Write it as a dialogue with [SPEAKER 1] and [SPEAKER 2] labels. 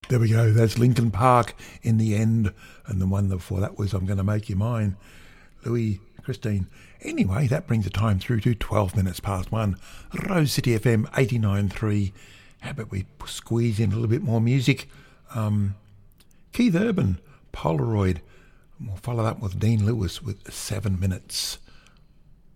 [SPEAKER 1] There we go. That's Linkin Park in the end. And the one before that was I'm Gonna Make You Mine. Louis, Christine. Anyway, that brings the time through to 12 minutes past 1. Rose City FM 89.3. How about we squeeze in a little bit more music? Keith Urban, Polaroid. We'll follow that with Dean Lewis with 7 minutes.